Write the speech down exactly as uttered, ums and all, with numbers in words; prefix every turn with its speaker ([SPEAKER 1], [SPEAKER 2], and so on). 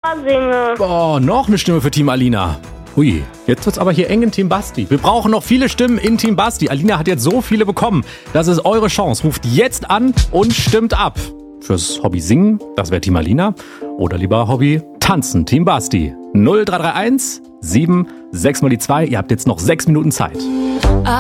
[SPEAKER 1] singe.
[SPEAKER 2] Oh, noch eine Stimme für Team Alina. Hui, jetzt wird's aber hier eng in Team Basti. Wir brauchen noch viele Stimmen in Team Basti. Alina hat jetzt so viele bekommen. Das ist eure Chance. Ruft jetzt an und stimmt ab. Fürs Hobby Singen, das wäre Team Alina. Oder lieber Hobby Tanzen, Team Basti. null drei drei eins sieben sechs mal die zwei. Ihr habt jetzt noch sechs Minuten Zeit.